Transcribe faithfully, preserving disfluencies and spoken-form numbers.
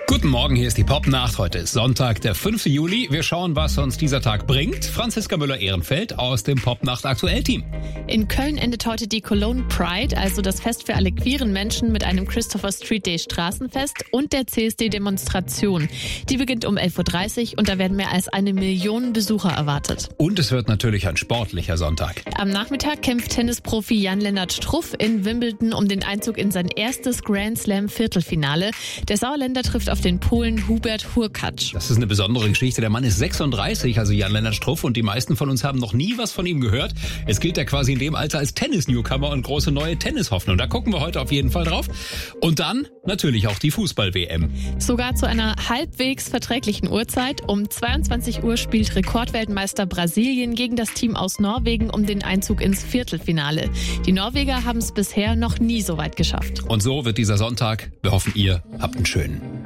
Guten Morgen, hier ist die Popnacht. Heute ist Sonntag, der fünfte Juli. Wir schauen, was uns dieser Tag bringt. Franziska Müller-Ehrenfeld aus dem Popnacht-Aktuell-Team. In Köln endet heute die Cologne Pride, also das Fest für alle queeren Menschen, mit einem Christopher Street Day Straßenfest und der C S D-Demonstration. Die beginnt um elf Uhr dreißig und da werden mehr als eine Million Besucher erwartet. Und es wird natürlich ein sportlicher Sonntag. Am Nachmittag kämpft Tennisprofi Jan-Lennart Struff in Wimbledon um den Einzug in sein erstes Grand Slam Viertelfinale. Der Sauerländer trifft auf den Polen Hubert Hurkacz. Das ist eine besondere Geschichte. Der Mann ist sechsunddreißig, also Jan-Lennart Struff, und die meisten von uns haben noch nie was von ihm gehört. Es gilt ja quasi in dem Alter als Tennis-Newcomer und große neue Tennishoffnung. Da gucken wir heute auf jeden Fall drauf. Und dann natürlich auch die Fußball-W M. Sogar zu einer halbwegs verträglichen Uhrzeit. Um zweiundzwanzig Uhr spielt Rekordweltmeister Brasilien gegen das Team aus Norwegen um den Einzug ins Viertelfinale. Die Norweger haben es bisher noch nie so weit geschafft. Und so wird dieser Sonntag. Wir hoffen, ihr habt einen schönen.